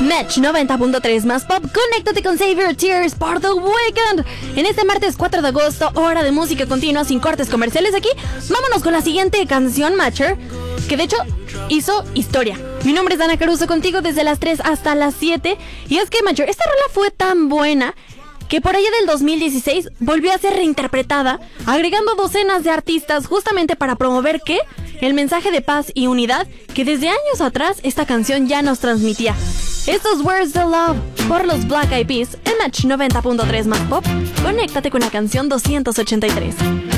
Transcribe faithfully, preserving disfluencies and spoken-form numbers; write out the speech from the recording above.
Match noventa punto tres más pop. Conéctate con Save Your Tears por The Weeknd. En este martes cuatro de agosto, hora de música continua sin cortes comerciales aquí. Vámonos con la siguiente canción, Matcher, que de hecho hizo historia. Mi nombre es Dana Caruso, contigo desde las tres hasta las siete. Y es que, Matcher, esta rola fue tan buena que por allá del dos mil dieciséis volvió a ser reinterpretada, agregando docenas de artistas justamente para promover ¿qué? El mensaje de paz y unidad que desde años atrás esta canción ya nos transmitía. Estos Words to Love por los Black Eyed Peas en Match noventa punto tres más pop. Conéctate con la canción doscientos ochenta y tres.